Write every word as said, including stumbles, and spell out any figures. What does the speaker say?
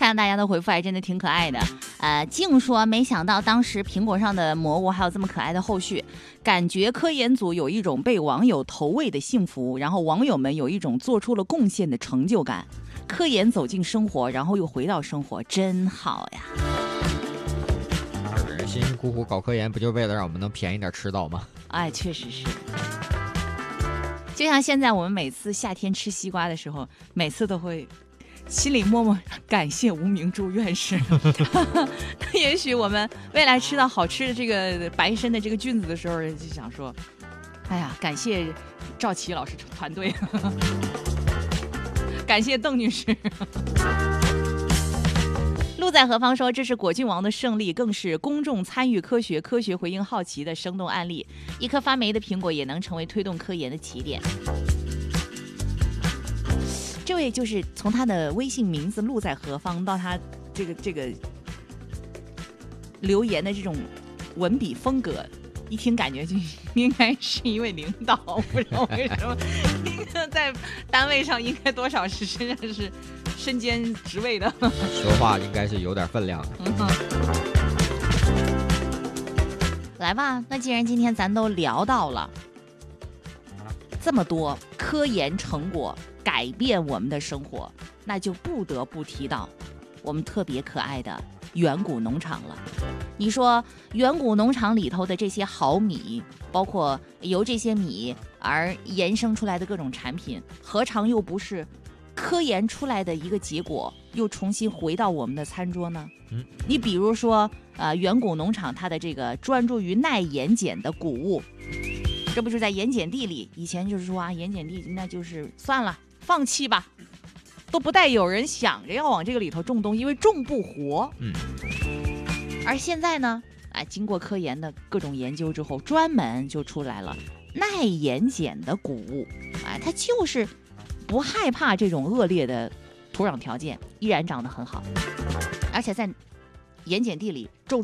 看大家的回复还真的挺可爱的。呃，静说没想到当时苹果上的蘑菇还有这么可爱的后续，感觉科研组有一种被网友投喂的幸福，然后网友们有一种做出了贡献的成就感。科研走进生活，然后又回到生活，真好呀！ 辛辛苦苦搞科研，不就为了让我们能便宜点吃到吗？ 哎，确实是。就像现在我们每次夏天吃西瓜的时候，每次都会心里默默感谢吴明珠院士。也许我们未来吃到好吃的这个白参的这个菌子的时候，就想说，哎呀，感谢赵琦老师团队，感谢邓女士。路在何方说，这是果郡王的胜利，更是公众参与科学、科学回应好奇的生动案例。一颗发霉的苹果也能成为推动科研的起点。这位就是从他的微信名字路在何方到他这个这个留言的这种文笔风格，一听感觉就应该是一位领导，不知道为什么在单位上应该多少是身上是身兼职位的， 说话应该是有点分量的。 嗯，来吧，那既然今天咱都聊到了这么多科研成果改变我们的生活，那就不得不提到我们特别可爱的远古农场了。你说远古农场里头的这些好米，包括由这些米而衍生出来的各种产品，何尝又不是科研出来的一个结果，又重新回到我们的餐桌呢？嗯，你比如说呃，远古农场它的这个专注于耐盐碱的谷物，这不是在盐碱地里，以前就是说啊，盐碱地那就是算了，放弃吧，都不带有人想着要往这个里头种东西，因为种不活。嗯，而现在呢，啊，经过科研的各种研究之后，专门就出来了耐盐碱的谷物，哎，它就是不害怕这种恶劣的土壤条件，依然长得很好，而且在盐碱地里种